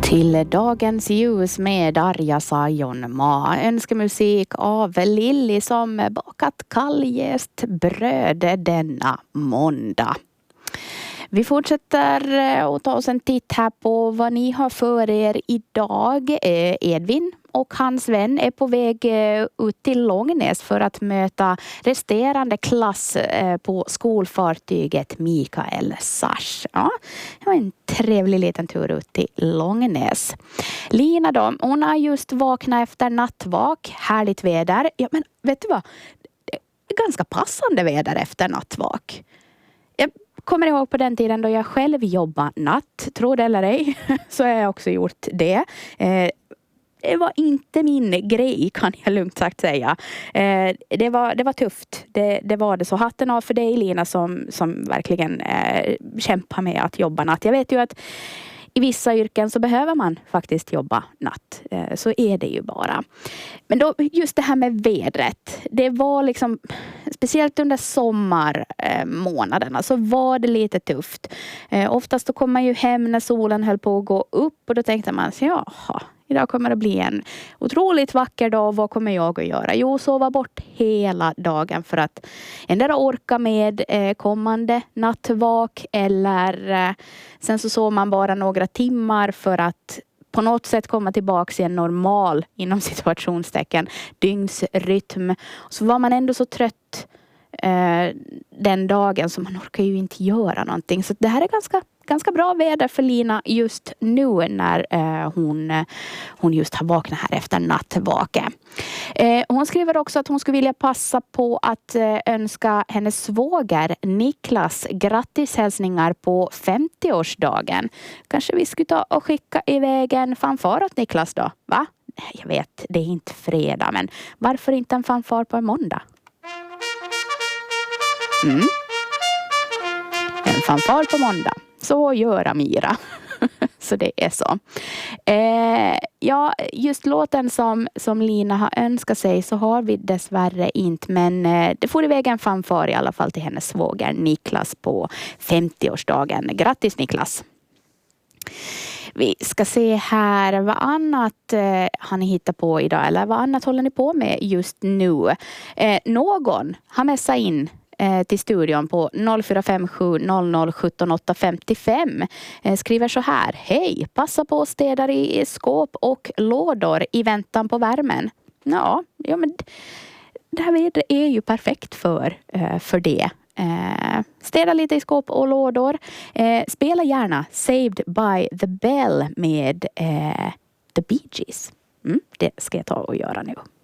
Till dagens ljus med Arja Saijonmaa. Önskemusik av Lilly som bakat kalljäst bröd denna måndag. Vi fortsätter att ta oss en titt här på vad ni har för er idag. Edvin och hans vän är på väg ut till Långnäs för att möta resterande klass på skolfartyget Mikael Sars. Ja, det var en trevlig liten tur ut till Långnäs. Lina då, hon har just vaknat efter nattvak. Härligt väder. Ja, men vet du vad? Det är ganska passande väder efter nattvak. Jag kommer ihåg på den tiden då jag själv jobbade natt, tror det eller ej, så har jag också gjort det. Det var inte min grej, kan jag lugnt sagt säga. Det var tufft. Det var det. Så hatten av för dig, Lina, som verkligen kämpar med att jobba natt. Jag vet ju att i vissa yrken så behöver man faktiskt jobba natt. Så är det ju bara. Men då just det här med vädret. Det var liksom, speciellt under sommarmånaderna så var det lite tufft. Oftast då kom man ju hem när solen höll på att gå upp. Och då tänkte man, jaha, idag kommer det bli en otroligt vacker dag. Vad kommer jag att göra? Jo, sova bort hela dagen för att ändå orka med kommande nattvak. Eller sen så sov man bara några timmar för att på något sätt komma tillbaka i en normal, inom situationstecken, dygnsrytm. Så var man ändå så trött den dagen så man orkar ju inte göra någonting. Så det här är ganska bra väder för Lina just nu när hon just har vaknat här efter nattvake. Hon skriver också att hon skulle vilja passa på att önska hennes svåger Niklas grattishälsningar på 50-årsdagen. Kanske vi skulle ta och skicka iväg en fanfar åt Niklas då, va? Jag vet, det är inte fredag, men varför inte en fanfar på en måndag? En fanfar på måndag. Så gör Amira. Så det är så. Ja, just låten som Lina har önskat sig så har vi dessvärre inte. Men det får iväg en fanfar i alla fall till hennes svåger Niklas på 50-årsdagen. Grattis Niklas! Vi ska se här vad annat har ni hittat på idag. Eller vad annat håller ni på med just nu. Någon har messat in till studion på 0457 00 17 855. Skriver så här: hej, passa på att städa i skåp och lådor i väntan på värmen. Ja, men det här vädret är ju perfekt för det. Städa lite i skåp och lådor. Spela gärna Saved by the Bell med The Bee Gees. Det ska jag ta och göra nu.